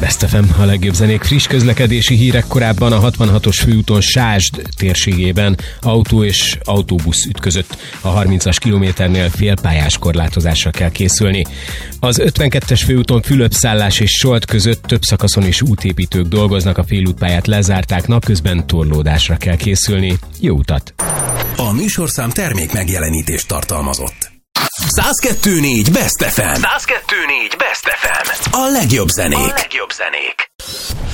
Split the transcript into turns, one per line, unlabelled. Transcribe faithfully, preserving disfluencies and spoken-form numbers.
Best ef em, a legjobb zenék, friss közlekedési hírek. Korábban a hatvanhatos főúton Sásd térségében autó és autóbusz ütközött. A harmincas kilométernél félpályás korlátozásra kell készülni. Az ötvenkettes főúton Fülöp-Szállás és Solt között több szakaszon is útépítők dolgoznak, a félútpályát lezárták, napközben torlódásra kell készülni. Jó utat!
A műsorszám termék megjelenítést tartalmazott. száz kettő négy Best ef em. száz kettő négy Best ef em. A legjobb zenék. A legjobb zenék.